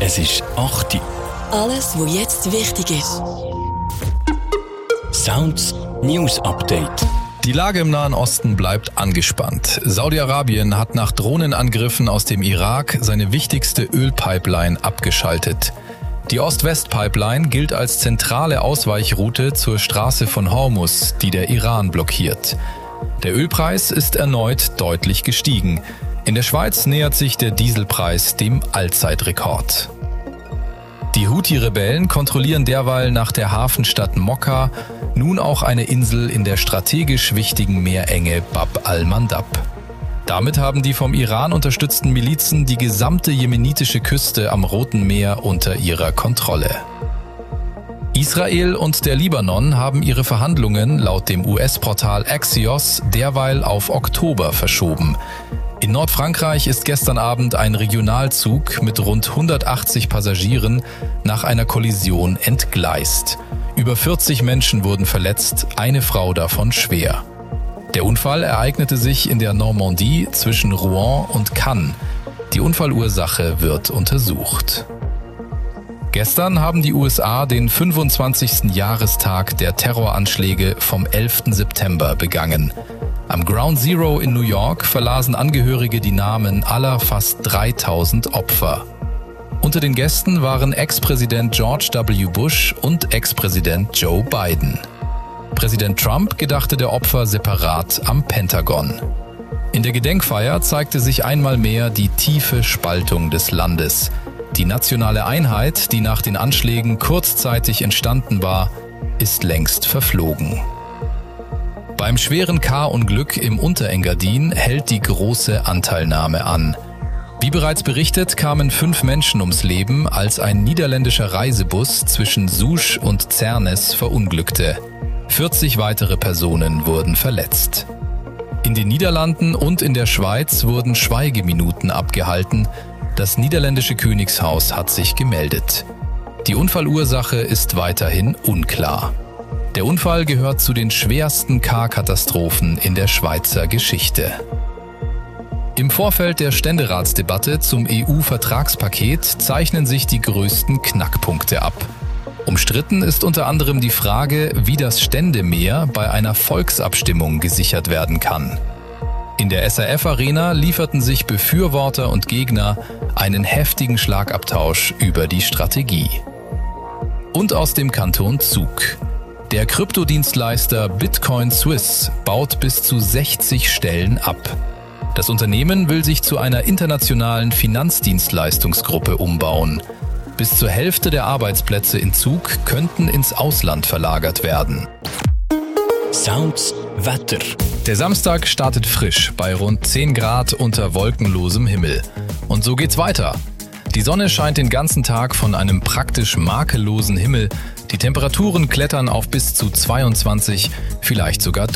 Es ist 8 Uhr. Alles, was jetzt wichtig ist. Sounds News Update. Die Lage im Nahen Osten bleibt angespannt. Saudi-Arabien hat nach Drohnenangriffen aus dem Irak seine wichtigste Ölpipeline abgeschaltet. Die Ost-West-Pipeline gilt als zentrale Ausweichroute zur Straße von Hormuz, die der Iran blockiert. Der Ölpreis ist erneut deutlich gestiegen. In der Schweiz nähert sich der Dieselpreis dem Allzeitrekord. Die Houthi-Rebellen kontrollieren derweil nach der Hafenstadt Mokka nun auch eine Insel in der strategisch wichtigen Meerenge Bab al-Mandab. Damit haben die vom Iran unterstützten Milizen die gesamte jemenitische Küste am Roten Meer unter ihrer Kontrolle. Israel und der Libanon haben ihre Verhandlungen laut dem US-Portal Axios derweil auf Oktober verschoben. In Nordfrankreich ist gestern Abend ein Regionalzug mit rund 180 Passagieren nach einer Kollision entgleist. Über 40 Menschen wurden verletzt, eine Frau davon schwer. Der Unfall ereignete sich in der Normandie zwischen Rouen und Cannes. Die Unfallursache wird untersucht. Gestern haben die USA den 25. Jahrestag der Terroranschläge vom 11. September begangen. Am Ground Zero in New York verlasen Angehörige die Namen aller fast 3000 Opfer. Unter den Gästen waren Ex-Präsident George W. Bush und Ex-Präsident Joe Biden. Präsident Trump gedachte der Opfer separat am Pentagon. In der Gedenkfeier zeigte sich einmal mehr die tiefe Spaltung des Landes. Die nationale Einheit, die nach den Anschlägen kurzzeitig entstanden war, ist längst verflogen. Beim schweren K-Unglück im Unterengadin hält die große Anteilnahme an. Wie bereits berichtet, kamen 5 Menschen ums Leben, als ein niederländischer Reisebus zwischen Sousch und Zernes verunglückte. 40 weitere Personen wurden verletzt. In den Niederlanden und in der Schweiz wurden Schweigeminuten abgehalten. Das niederländische Königshaus hat sich gemeldet. Die Unfallursache ist weiterhin unklar. Der Unfall gehört zu den schwersten K-Katastrophen in der Schweizer Geschichte. Im Vorfeld der Ständeratsdebatte zum EU-Vertragspaket zeichnen sich die größten Knackpunkte ab. Umstritten ist unter anderem die Frage, wie das Ständemeer bei einer Volksabstimmung gesichert werden kann. In der SRF-Arena lieferten sich Befürworter und Gegner einen heftigen Schlagabtausch über die Strategie. Und aus dem Kanton Zug. Der Kryptodienstleister Bitcoin Swiss baut bis zu 60 Stellen ab. Das Unternehmen will sich zu einer internationalen Finanzdienstleistungsgruppe umbauen. Bis zur Hälfte der Arbeitsplätze in Zug könnten ins Ausland verlagert werden. Sounds Wetter. Der Samstag startet frisch bei rund 10 Grad unter wolkenlosem Himmel. Und so geht's weiter. Die Sonne scheint den ganzen Tag von einem praktisch makellosen Himmel. Die Temperaturen klettern auf bis zu 22, vielleicht sogar